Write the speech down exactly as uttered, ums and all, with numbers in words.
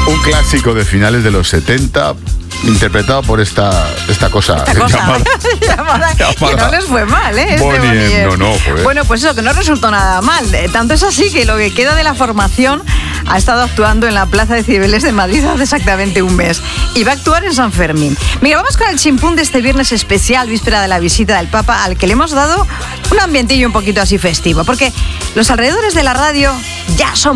Un clásico de finales de los setenta, interpretado por esta, esta cosa, esta cosa llamada, llamada, que no les fue mal, ¿eh? Bonnie Este Bonnie M. No, no, joder. Bueno, pues eso, que no resultó nada mal. Tanto es así que lo que queda de la formación ha estado actuando en la Plaza de Cibeles de Madrid hace exactamente un mes. Y va a actuar en San Fermín. Mira, vamos con el chimpún de este viernes especial, víspera de la visita del Papa, al que le hemos dado un ambientillo un poquito así festivo. Porque los alrededores de la radio ya son